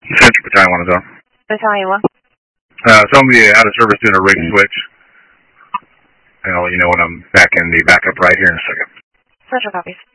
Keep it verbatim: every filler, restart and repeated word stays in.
Central Battalion one is on. Battalion one. Uh, somebody out of service doing a rig switch. And I'll let you know when I'm back in the backup right here in a second. Central copies.